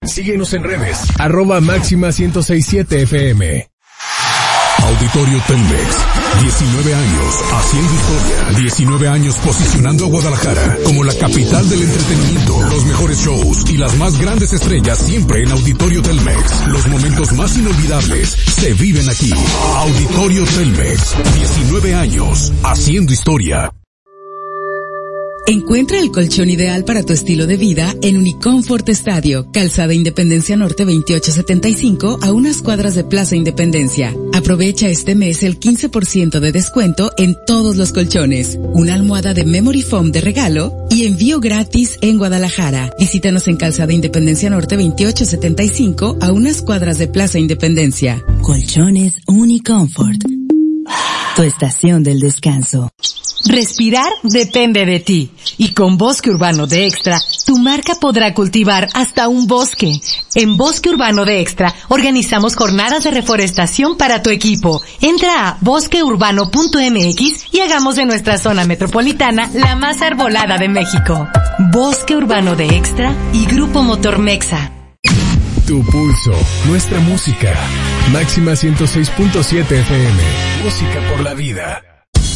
Síguenos en redes, @máxima1067fm. Auditorio Telmex, 19 años haciendo historia, 19 años posicionando a Guadalajara como la capital del entretenimiento, los mejores shows y las más grandes estrellas siempre en Auditorio Telmex. Los momentos más inolvidables se viven aquí. Auditorio Telmex, 19 años haciendo historia. Encuentra el colchón ideal para tu estilo de vida en Uniconfort Estadio, Calzada Independencia Norte 2875, a unas cuadras de Plaza Independencia. Aprovecha este mes el 15% de descuento en todos los colchones, una almohada de Memory Foam de regalo y envío gratis en Guadalajara. Visítanos en Calzada Independencia Norte 2875, a unas cuadras de Plaza Independencia. Colchones Uniconfort, tu estación del descanso. Respirar depende de ti. Y con Bosque Urbano de Extra, tu marca podrá cultivar hasta un bosque. En Bosque Urbano de Extra, organizamos jornadas de reforestación para tu equipo. Entra a bosqueurbano.mx y hagamos de nuestra zona metropolitana la más arbolada de México. Bosque Urbano de Extra y Grupo Motor Mexa. Tu pulso, nuestra música. Máxima 106.7 FM. Música por la vida.